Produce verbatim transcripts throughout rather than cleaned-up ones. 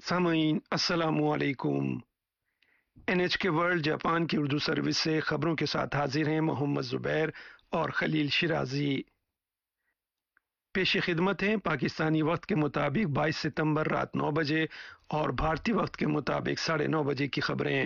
سامعین السلام علیکم۔ این ایچ کے ورلڈ جاپان کی اردو سروس سے خبروں کے ساتھ حاضر ہیں محمد زبیر اور خلیل شیرازی۔ پیش خدمت ہیں پاکستانی وقت کے مطابق بائیس ستمبر رات نو بجے اور بھارتی وقت کے مطابق ساڑھے نو بجے کی خبریں۔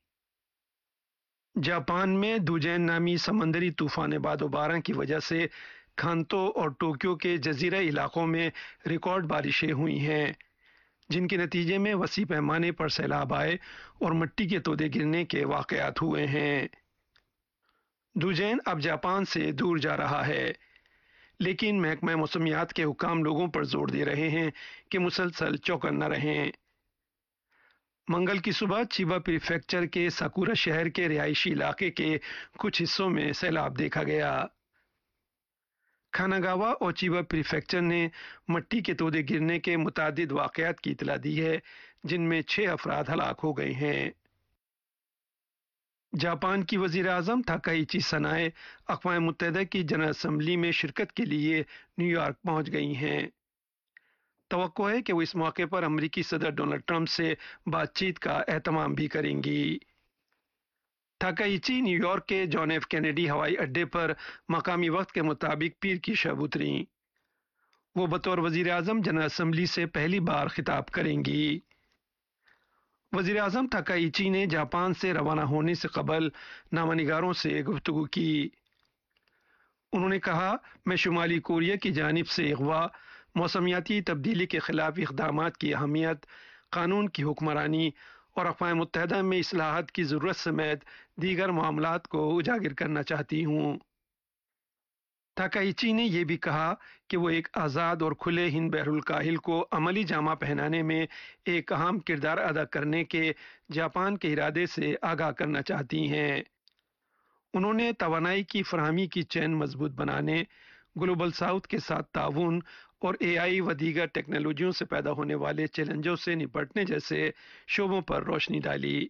جاپان میں دوجین نامی سمندری طوفان باد و باران کی وجہ سے کانتو اور ٹوکیو کے جزیرہ علاقوں میں ریکارڈ بارشیں ہوئی ہیں، جن کے نتیجے میں وسیع پیمانے پر سیلاب آئے اور مٹی کے تودے گرنے کے واقعات ہوئے ہیں۔ دوجین اب جاپان سے دور جا رہا ہے، لیکن محکمہ موسمیات کے حکام لوگوں پر زور دے رہے ہیں کہ مسلسل چوکن نہ رہیں۔ منگل کی صبح چیبا پریفیکچر کے ساکورا شہر کے رہائشی علاقے کے کچھ حصوں میں سیلاب دیکھا گیا۔ کاناگاوا اور چیبا پریفیکچر نے مٹی کے تودے گرنے کے متعدد واقعات کی اطلاع دی ہے، جن میں چھ افراد ہلاک ہو گئے ہیں۔ جاپان کی وزیر اعظم تاکائیچی سنائے اقوام متحدہ کی جنرل اسمبلی میں شرکت کے لیے نیو یارک پہنچ گئی ہیں۔ توقع ہے کہ وہ اس موقع پر امریکی صدر ڈونلڈ ٹرمپ سے بات چیت کا اہتمام بھی کریں گی۔ تاکائیچی نیو یارک کے جان ایف کینیڈی ہوائی اڈے پر مقامی وقت کے مطابق پیر کی شب اتریں۔ وہ بطور وزیر اعظم جنرل اسمبلی سے پہلی بار خطاب کریں گی۔ وزیر اعظم تاکائیچی نے جاپان سے روانہ ہونے سے قبل نامہ نگاروں سے گفتگو کی۔ انہوں نے کہا، میں شمالی کوریا کی جانب سے اغوا، موسمیاتی تبدیلی کے خلاف اقدامات کی اہمیت، قانون کی حکمرانی اور اقوام متحدہ میں اصلاحات کی ضرورت سمیت دیگر معاملات کو اجاگر کرنا چاہتی ہوں۔ تاکائیچی نے یہ بھی کہا کہ وہ ایک آزاد اور کھلے ہند بحر الکاہل کو عملی جامہ پہنانے میں ایک اہم کردار ادا کرنے کے جاپان کے ارادے سے آگاہ کرنا چاہتی ہیں۔ انہوں نے توانائی کی فراہمی کی چین مضبوط بنانے، گلوبل ساؤتھ کے ساتھ تعاون اور اے آئی و دیگر ٹیکنالوجیوں سے پیدا ہونے والے چیلنجوں سے نپٹنے جیسے شعبوں پر روشنی ڈالی۔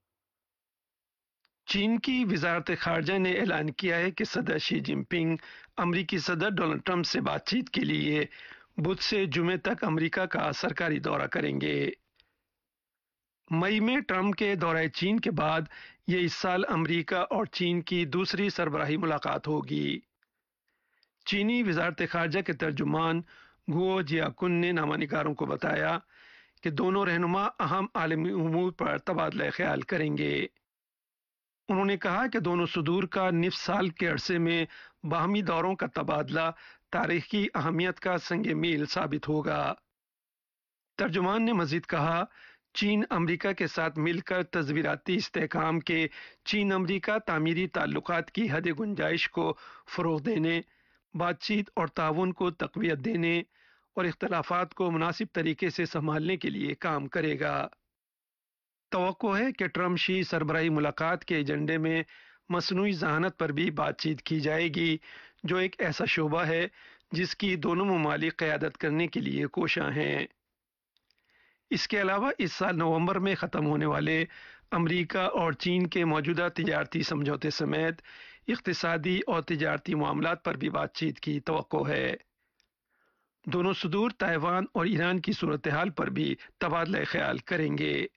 چین کی وزارت خارجہ نے اعلان کیا ہے کہ صدر شی جن پنگ امریکی صدر ڈونلڈ ٹرمپ سے بات چیت کے لیے بدھ سے جمعے تک امریکہ کا سرکاری دورہ کریں گے۔ مئی میں ٹرمپ کے دورہ چین کے بعد یہ اس سال امریکہ اور چین کی دوسری سربراہی ملاقات ہوگی۔ چینی وزارت خارجہ کے ترجمان گوو جیاکن نے نامہ نگاروں کو بتایا کہ دونوں رہنما اہم عالمی امور پر تبادلہ خیال کریں گے۔ انہوں نے کہا کہ دونوں صدور کا نصف سال کے عرصے میں باہمی دوروں کا تبادلہ تاریخی اہمیت کا سنگ میل ثابت ہوگا۔ ترجمان نے مزید کہا، چین امریکہ کے ساتھ مل کر تصویراتی استحکام کے چین امریکہ تعمیری تعلقات کی حد گنجائش کو فروغ دینے، بات چیت اور تعاون کو تقویت دینے اور اختلافات کو مناسب طریقے سے سنبھالنے کے لیے کام کرے گا۔ توقع ہے کہ ٹرمپ شی سربراہی ملاقات کے ایجنڈے میں مصنوعی ذہانت پر بھی بات چیت کی جائے گی، جو ایک ایسا شعبہ ہے جس کی دونوں ممالک قیادت کرنے کے لیے کوشاں ہیں۔ اس کے علاوہ اس سال نومبر میں ختم ہونے والے امریکہ اور چین کے موجودہ تجارتی سمجھوتے سمیت اقتصادی اور تجارتی معاملات پر بھی بات چیت کی توقع ہے۔ دونوں صدور تائیوان اور ایران کی صورتحال پر بھی تبادلہ خیال کریں گے۔